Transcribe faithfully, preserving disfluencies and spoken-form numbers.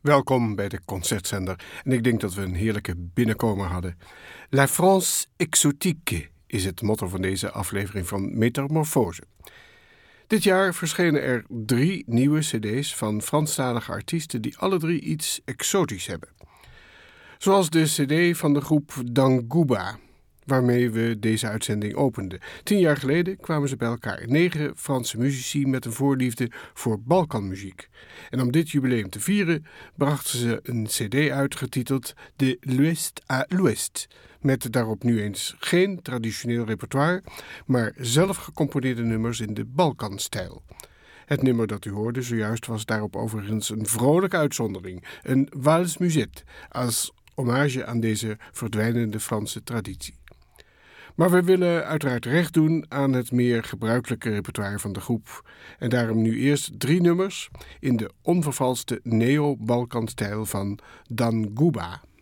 Welkom bij de Concertzender. En ik denk dat we een heerlijke binnenkomer hadden. La France exotique is het motto van deze aflevering van Metamorfose. Dit jaar verschenen er drie nieuwe cd's van Franstalige artiesten die alle drie iets exotisch hebben. Zoals de cd van de groep Dangouba, waarmee we deze uitzending openden. Tien jaar geleden kwamen ze bij elkaar. Negen Franse muzici met een voorliefde voor Balkanmuziek. En om dit jubileum te vieren brachten ze een cd uit getiteld De l'Ouest à l'Ouest. Met daarop nu eens geen traditioneel repertoire, maar zelf gecomponeerde nummers in de Balkanstijl. Het nummer dat u hoorde zojuist was daarop overigens een vrolijke uitzondering. Een valse musette, als hommage aan deze verdwijnende Franse traditie. Maar we willen uiteraard recht doen aan het meer gebruikelijke repertoire van de groep. En daarom nu eerst drie nummers in de onvervalste neo-Balkanstijl van Dangouba.